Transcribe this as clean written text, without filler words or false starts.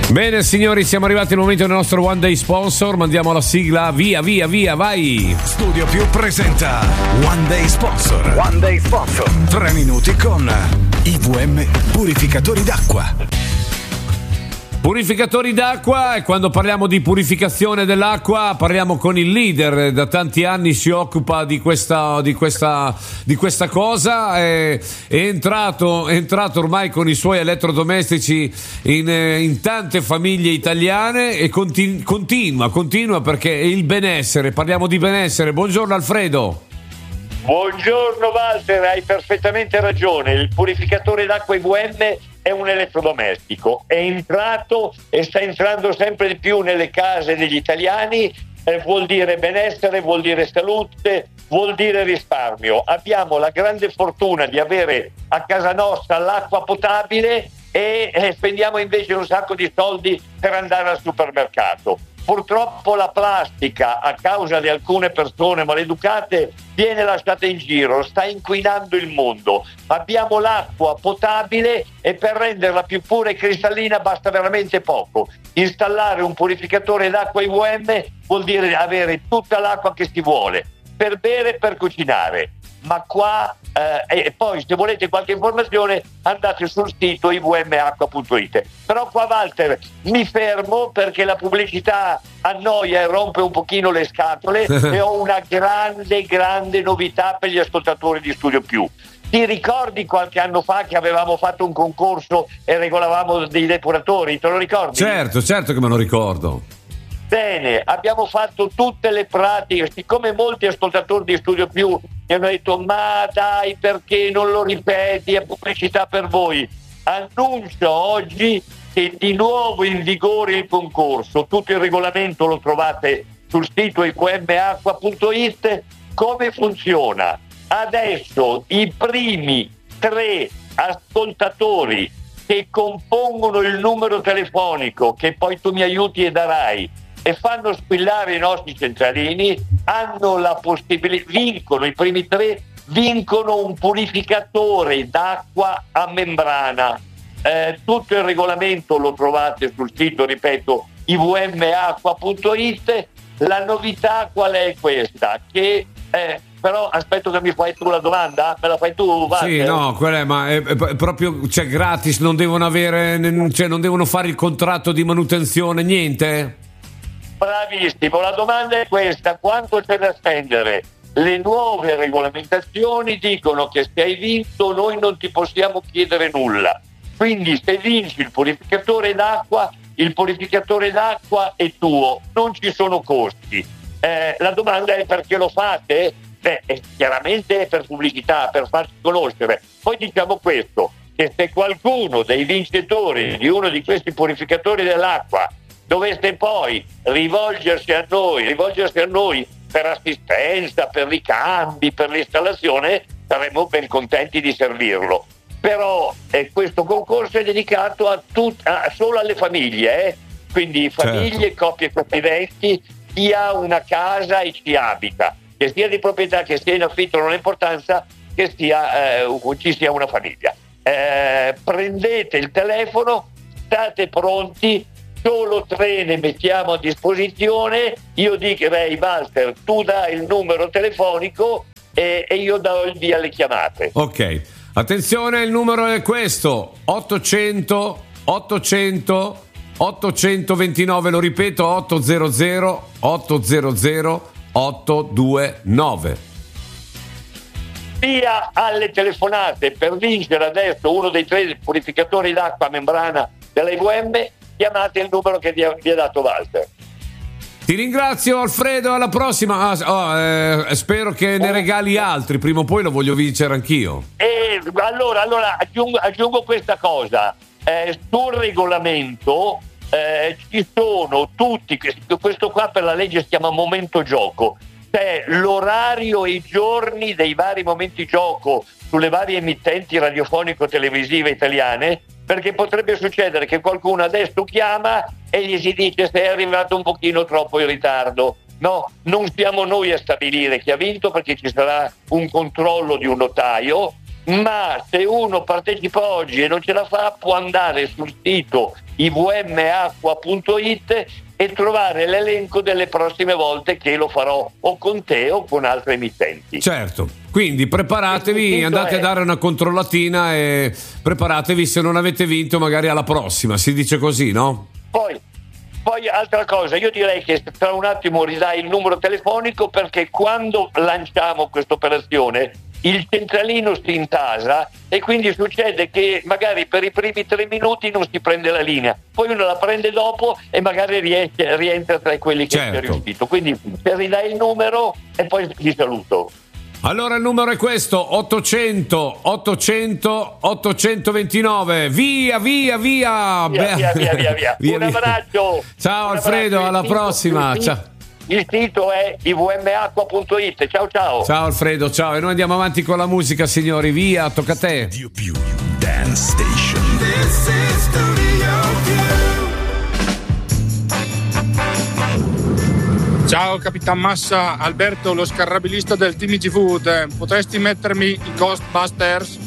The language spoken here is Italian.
Bene signori, siamo arrivati al momento del nostro One Day Sponsor. Mandiamo la sigla, via, vai. Studio Più presenta One Day Sponsor. 3 minuti con IVM Purificatori d'acqua. Purificatori d'acqua, e quando parliamo di purificazione dell'acqua parliamo con il leader, da tanti anni si occupa di questa cosa, è entrato ormai con i suoi elettrodomestici in tante famiglie italiane e continua perché il benessere, parliamo di benessere. Buongiorno Alfredo. Buongiorno Walter, hai perfettamente ragione, il purificatore d'acqua IVM è un elettrodomestico, è entrato e sta entrando sempre di più nelle case degli italiani, vuol dire benessere, vuol dire salute, vuol dire risparmio. Abbiamo la grande fortuna di avere a casa nostra l'acqua potabile e spendiamo invece un sacco di soldi per andare al supermercato. Purtroppo la plastica, a causa di alcune persone maleducate, viene lasciata in giro, sta inquinando il mondo. Abbiamo l'acqua potabile e per renderla più pura e cristallina basta veramente poco. Installare un purificatore d'acqua IVM vuol dire avere tutta l'acqua che si vuole, per bere e per cucinare. Ma qua, e poi se volete qualche informazione andate sul sito ivmacqua.it. Però qua Walter mi fermo perché la pubblicità annoia e rompe un pochino le scatole e ho una grande novità per gli ascoltatori di Studio Più. Ti ricordi qualche anno fa che avevamo fatto un concorso e regolavamo dei depuratori? Te lo ricordi? Certo che me lo ricordo. Bene, abbiamo fatto tutte le pratiche, siccome molti ascoltatori di Studio Più mi hanno detto ma dai perché non lo ripeti, è pubblicità per voi. Annuncio oggi che di nuovo in vigore il concorso, tutto il regolamento lo trovate sul sito ivmacqua.it. Come funziona? Adesso i primi 3 ascoltatori che compongono il numero telefonico che poi tu mi aiuti e darai e fanno squillare i nostri centralini hanno la possibilità, i primi 3 vincono un purificatore d'acqua a membrana. Tutto il regolamento lo trovate sul sito, ripeto, ivmacqua.it. La novità qual è questa? Che però aspetto che mi fai tu la domanda, me la fai tu Walter? Sì, no, quella è proprio, cioè gratis, non devono fare il contratto di manutenzione, niente? Bravissimo, la domanda è questa: quanto c'è da spendere? Le nuove regolamentazioni dicono che se hai vinto noi non ti possiamo chiedere nulla, quindi se vinci il purificatore d'acqua è tuo, non ci sono costi. La domanda è perché lo fate? Chiaramente è per pubblicità, per farci conoscere. Poi diciamo questo, che se qualcuno dei vincitori di uno di questi purificatori dell'acqua dovesse poi rivolgersi a noi per assistenza, per ricambi, per l'installazione, saremmo ben contenti di servirlo. Però questo concorso è dedicato solo alle famiglie, quindi famiglie, certo. Coppie conviventi, chi ha una casa e ci abita, che sia di proprietà, che sia in affitto, non ha importanza, che ci sia una famiglia. Prendete il telefono, state pronti, solo 3 ne mettiamo a disposizione. Io direi Walter, tu dai il numero telefonico e io do il via alle chiamate. Ok, attenzione, il numero è questo: 829, lo ripeto, 829. Via alle telefonate per vincere adesso uno dei 3 purificatori d'acqua a membrana della IVM. Chiamate il numero che vi ha dato Walter. Ti ringrazio Alfredo, alla prossima. Spero che ne regali altri, prima o poi lo voglio vincere anch'io. Allora aggiungo questa cosa. Sul regolamento ci sono tutti, questo qua per la legge si chiama momento gioco, cioè l'orario e i giorni dei vari momenti gioco sulle varie emittenti radiofonico-televisive italiane, perché potrebbe succedere che qualcuno adesso chiama e gli si dice sei arrivato un pochino troppo in ritardo. No, non siamo noi a stabilire chi ha vinto, perché ci sarà un controllo di un notaio ma se uno partecipa oggi e non ce la fa, può andare sul sito ivmacqua.it e trovare l'elenco delle prossime volte che lo farò o con te o con altre emittenti. Certo, quindi preparatevi, andate a dare una controllatina e preparatevi, se non avete vinto magari alla prossima, si dice così, no? Poi altra cosa, io direi che tra un attimo ridai il numero telefonico, perché quando lanciamo questa operazione il centralino si intasa e quindi succede che magari per i primi 3 minuti non si prende la linea, poi uno la prende dopo e magari rientra tra quelli che è riuscito. Quindi se ridai il numero e poi ti saluto. Allora il numero è questo: 800 800 829. Via. Via. Un abbraccio. Ciao Alfredo, alla prossima. Ciao. Il sito è ivmacqua.it. Ciao Alfredo, ciao. E noi andiamo avanti con la musica, signori. Via, tocca a te. Studio Più Dance Station. This is Studio Più. Ciao Capitan Massa, Alberto, lo scarrabilista del Team IG Food. Potresti mettermi i Ghostbusters?